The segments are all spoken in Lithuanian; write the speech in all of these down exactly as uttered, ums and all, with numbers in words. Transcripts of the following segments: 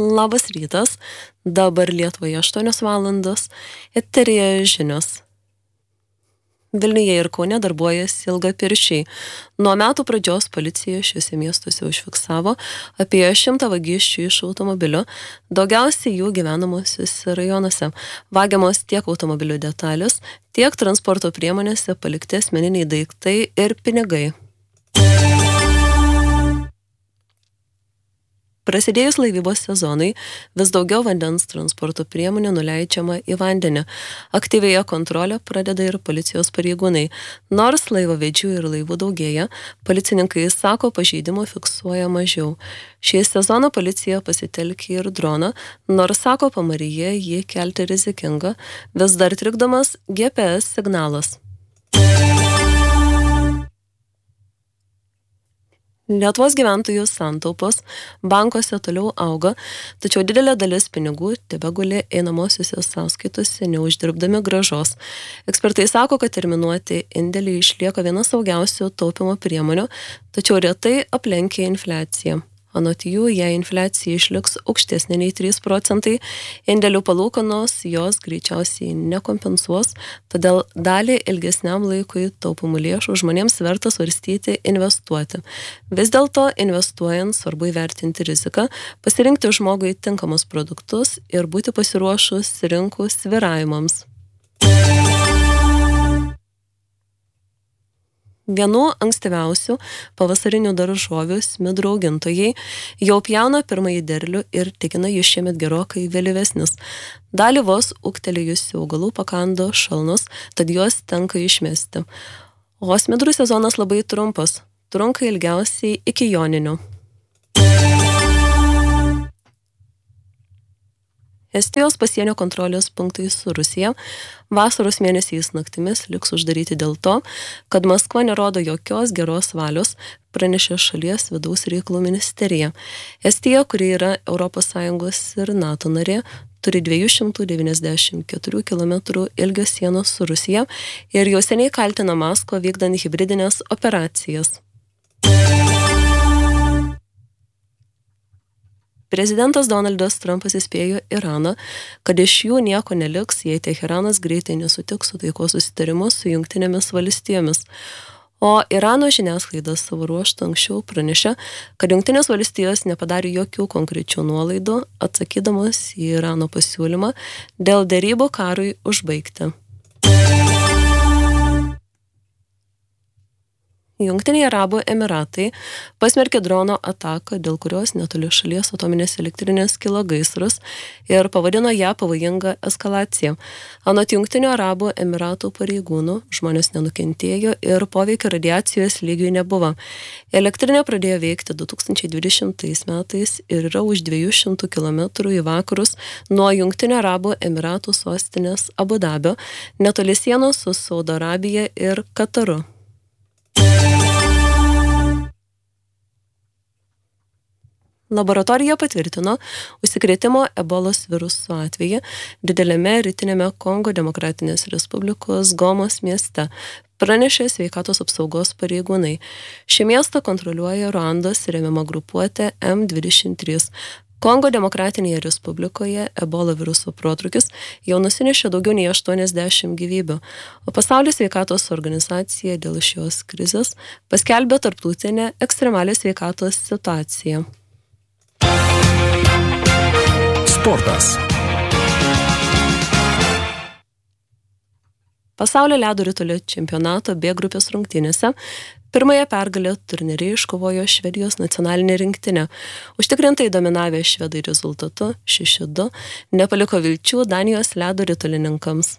Labas rytas, dabar Lietuvoje aštuonios valandos, eteryje žinios. Vilniuje ir Kaune darbuojasi ilgapirščiai. Nuo metų pradžios policija šiuose miestuose užfiksavo apie šimtą vagysčių iš automobilių, daugiausiai jų gyvenamosiuose rajonuose. Vagiamos tiek automobilių detalės, tiek transporto priemonėse palikti asmeniniai daiktai ir pinigai. Prasidėjus laivybos sezonui, vis daugiau vandens transporto priemonių nuleidžiama į vandenį. Aktyvėja kontrolę pradeda ir policijos pareigūnai. Nors laivavedžių ir laivų daugėja, policininkai sako, pažeidimų fiksuoja mažiau. Šį sezoną policija pasitelkė ir droną, nors sako, pamaryje jį kelti rizikinga, vis dar trikdomas G P S signalas. Lietuvos gyventojų santaupos bankuose toliau auga, tačiau didelė dalis pinigų tebeguli einamosiuose sąskaitose, neuždirbdami grąžos. Ekspertai sako, kad terminuoti indėliai išlieka viena saugiausių taupimo priemonių, tačiau retai aplenkia infliaciją. Anot jų, jei infliacija išliks aukštesnė nei trys procentai, indėlių palūkanos jos greičiausiai nekompensuos, todėl dalį ilgesniam laikui taupomų lėšų žmonėms verta svarstyti investuoti. Vis dėlto, investuojant svarbu įvertinti riziką, pasirinkti žmogui tinkamus produktus ir būti pasiruošus rinkų svyravimams. Vienų ankstyviausių pavasarinių daržovių smidrų augintojai jau pjauna pirmąjį derlių ir tikina jis šiemet gerokai vėlyvesnis. Dalį vos ūgtelėjusių augalų pakando šalnos, tad juos tenka išmesti. O smidrų sezonas labai trumpas, trunka ilgiausiai iki joninių. Estijos pasienio kontrolės punktai su Rusija vasaros mėnesiais naktimis liks uždaryti dėl to, kad Maskva nerodo jokios geros valios, pranešė šalies vidaus reikalų ministerija. Estija, kuri yra Europos Sąjungos ir NATO narė, turi dviejų šimtų devyniasdešimt keturių kilometrų ilgio sienos su Rusija ir jau seniai kaltina Maskvą vykdant hibridinės operacijas. Prezidentas Donaldas Trumpas įspėjo Iraną, kad iš jų nieko neliks, jei Teheranas greitai nesutiks su taikos susitarimu su Jungtinėmis valstijomis. O Irano žiniasklaida savo ruožtu anksčiau pranešė, kad Jungtinės valstijos nepadarė jokių konkrečių nuolaidų, atsakydamos į Irano pasiūlymą dėl derybų karui užbaigti. Jungtiniai Arabų Emiratai pasmerkė drono ataką, dėl kurios netoli šalies atominės elektrinės kilo gaisras ir pavadino ją pavojinga eskalacija. Anot Jungtinių Arabų Emiratų pareigūnų, žmonės nenukentėjo ir poveikio radiacijos lygiui nebuvo. Elektrinė pradėjo veikti du tūkstančiai dvidešimtais metais ir yra už dviejų šimtų kilometrų į vakarus nuo Jungtinių Arabų Emiratų sostinės Abu Dabio, netoli sienos su Saudo Arabija ir Kataru. Laboratorija patvirtino užsikrėtimo ebolos viruso atvejį dideliame rytiniame Kongo Demokratinės Respublikos Gomos mieste, pranešė sveikatos apsaugos pareigūnai. Šį miestą kontroliuoja Ruandos remiama grupuotė M dvidešimt trys. Kongo Demokratinėje Respublikoje ebola viruso protrūkis jau nusinešė daugiau nei aštuoniasdešimt gyvybių, o Pasaulio sveikatos organizacija dėl šios krizės paskelbė tarptautinę ekstremalią sveikatos situaciją. Sportas. Pasaulio ledo ritulio čempionato B grupės rungtynėse pirmąją pergalę turnyre iškovojo Švedijos nacionalinė rinktinė. Užtikrintai dominavę švedai rezultatu šeši du nepaliko vilčių Danijos ledo ritulininkams.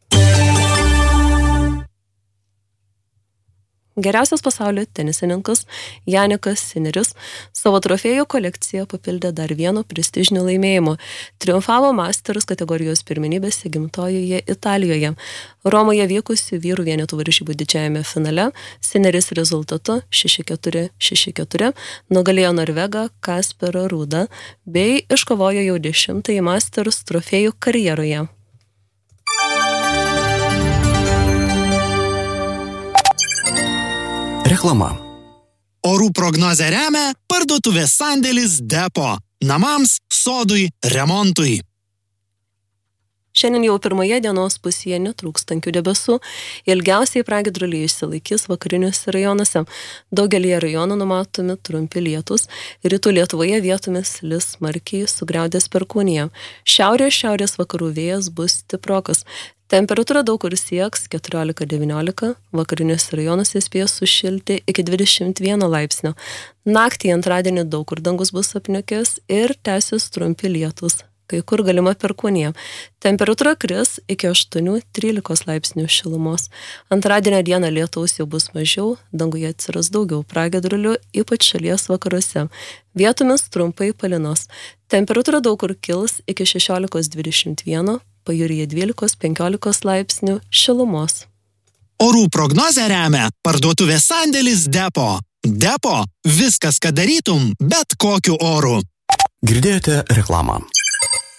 Geriausias pasaulio tenisininkas Janikas Sineris savo trofėjų kolekciją papildė dar vienu prestižiniu laimėjimu. Triumfavo Masters kategorijos pirmenybėse gimtojoje Italijoje. Romoje vykusių vyrų vienetų varžybų didžiajame finale Sineris rezultatu šeši keturi šeši keturi nugalėjo Norvegą Kasperą Rudą bei iškovojo jau dešimtąjį Masters trofėjų karjeroje. Reklama. Orų prognozę remia parduotuvės sandėlis Depo. namams, sodui, remontui. Šiandien jau pirmoje dienos pusėje netrūks tankių debesų, ilgiausiai pragiedruliai išsilaikys vakariniuose rajonuose. Daugelį rajonų numatomi trumpi lietūs, rytų Lietuvoje vietomis lis smarkiai sugriaudės perkūnija. Šiaurės šiaurės vakarų vėjas bus stiprokas. Temperatūra daug kur sieks keturiolika devyniolika, vakariniuose rajonuose spės sušilti iki dvidešimt vieno laipsnio. Naktį antradienį daug kur dangus bus apniukęs ir tęsis trumpi lietūs. Kai kur galima perkūnija. Temperatūra kris iki aštuonių trylikos laipsnių šilumos. Antradienio dieną lietaus jau bus mažiau, danguje atsiras daugiau pragiedrulių, ypač šalies vakaruose. Vietomis trumpai palynos. Temperatūra daug kur kils iki šešiolikos dvidešimt vieno, pajūryje dvylikos penkiolikos laipsnių šilumos. Orų prognozę remia parduotuvės sandėlis Depo. Depo – viskas, ką darytum, bet kokiu oru. Girdėjote reklamą.